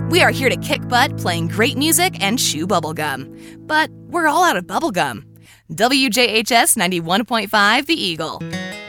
We are here to kick butt, playing great music and chew bubblegum. But we're all out of bubblegum. WJHS 91.5 The Eagle.